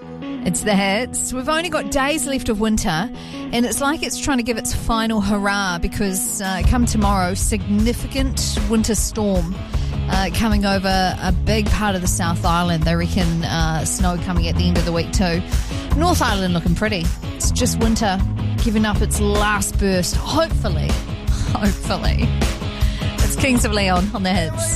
It's the hits. We've only got days left of winter, and it's like it's trying to give its final hurrah because come tomorrow, significant winter storm coming over a big part of the South Island. They reckon snow coming at the end of the week too. North Island looking pretty. It's just winter giving up its last burst. Hopefully. It's Kings of Leon on the hits.